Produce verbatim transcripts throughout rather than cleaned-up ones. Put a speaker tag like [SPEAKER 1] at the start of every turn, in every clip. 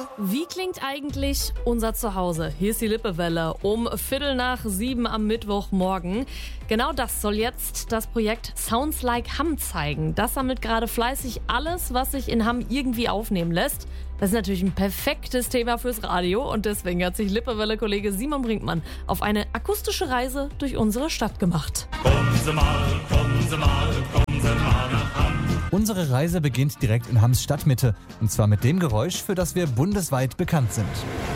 [SPEAKER 1] Wie klingt eigentlich unser Zuhause? Hier ist die Lippewelle um Viertel nach sieben am Mittwochmorgen. Genau das soll jetzt das Projekt Sounds Like Hamm zeigen. Das sammelt gerade fleißig alles, was sich in Hamm irgendwie aufnehmen lässt. Das ist natürlich ein perfektes Thema fürs Radio und deswegen hat sich Lippewelle-Kollege Simon Brinkmann auf eine akustische Reise durch unsere Stadt gemacht.
[SPEAKER 2] Kommen Sie mal, kommen Sie mal, kommen Sie mal nach Hamm.
[SPEAKER 3] Unsere Reise beginnt direkt in Hamms Stadtmitte und zwar mit dem Geräusch, für das wir bundesweit bekannt sind.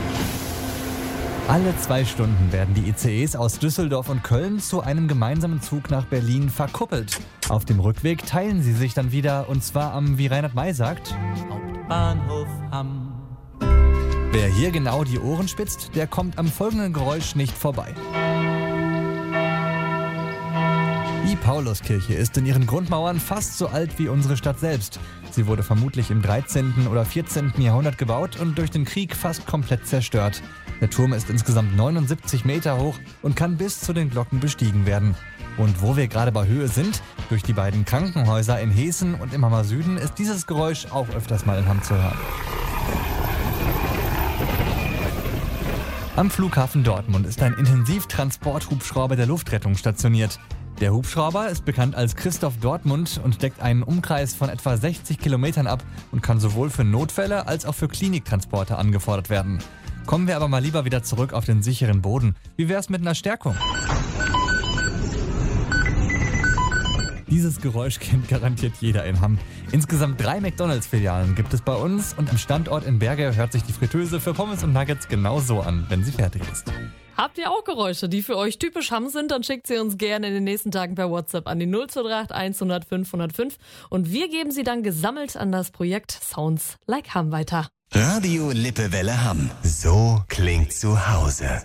[SPEAKER 3] Alle zwei Stunden werden die I C Es aus Düsseldorf und Köln zu einem gemeinsamen Zug nach Berlin verkuppelt. Auf dem Rückweg teilen sie sich dann wieder und zwar am, wie Reinhard May sagt,
[SPEAKER 2] Hauptbahnhof Hamm.
[SPEAKER 3] Wer hier genau die Ohren spitzt, der kommt am folgenden Geräusch nicht vorbei. Die Pauluskirche ist in ihren Grundmauern fast so alt wie unsere Stadt selbst. Sie wurde vermutlich im dreizehnten oder vierzehnten Jahrhundert gebaut und durch den Krieg fast komplett zerstört. Der Turm ist insgesamt neunundsiebzig Meter hoch und kann bis zu den Glocken bestiegen werden. Und wo wir gerade bei Höhe sind, durch die beiden Krankenhäuser in Heeßen und im Hammer Süden, ist dieses Geräusch auch öfters mal in Hamm zu hören. Am Flughafen Dortmund ist ein Intensivtransporthubschrauber der Luftrettung stationiert. Der Hubschrauber ist bekannt als Christoph Dortmund und deckt einen Umkreis von etwa sechzig Kilometern ab und kann sowohl für Notfälle als auch für Kliniktransporte angefordert werden. Kommen wir aber mal lieber wieder zurück auf den sicheren Boden. Wie wär's mit einer Stärkung? Dieses Geräusch kennt garantiert jeder in Hamm. Insgesamt drei McDonalds-Filialen gibt es bei uns und am Standort in Berge hört sich die Fritteuse für Pommes und Nuggets genau so an, wenn sie fertig ist.
[SPEAKER 1] Habt ihr auch Geräusche, die für euch typisch Hamm sind, dann schickt sie uns gerne in den nächsten Tagen per WhatsApp an die null zwei drei acht hundert fünf hundertfünf und wir geben sie dann gesammelt an das Projekt Sounds Like Hamm weiter.
[SPEAKER 4] Radio Lippewelle Hamm. So klingt zu Hause.